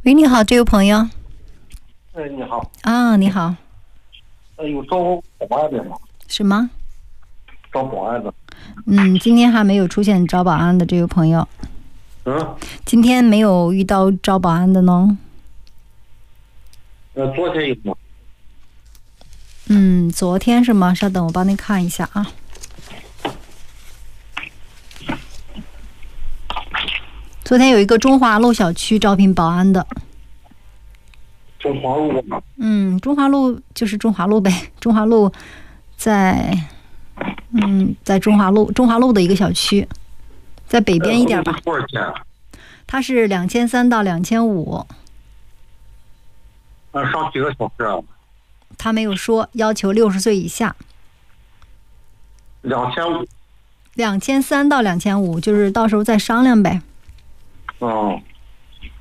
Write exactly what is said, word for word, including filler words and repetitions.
喂，你好，这位朋友。 哎，你好。 啊，你好。 哎，有找保安的吗？ 什么？ 找保安的。 嗯，今天还没有出现招保安的这位朋友。 嗯。 今天没有遇到招保安的呢。 呃，昨天有吗？ 嗯，昨天是吗？稍等，我帮你看一下啊。昨天有一个中华路小区招聘保安的。 中华路吗？ 嗯，中华路就是中华路呗，中华路在，嗯，在中华路中华路的一个小区，在北边一点吧。 多少钱？ 它是两千三到两千五。 呃，上几个小时啊？ 他没有说，要求六十岁以下。 两千五。 两千三到两千五，就是到时候再商量呗。 哦。